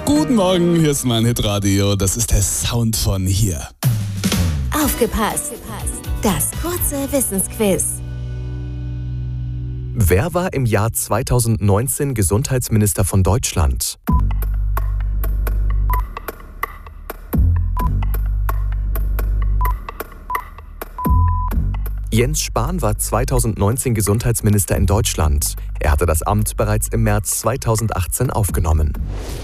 Guten Morgen, hier ist mein Hitradio. Das ist der Sound von hier. Aufgepasst! Das kurze Wissensquiz. Wer war im Jahr 2019 Gesundheitsminister von Deutschland? Jens Spahn war 2019 Gesundheitsminister in Deutschland. Er hatte das Amt bereits im März 2018 aufgenommen.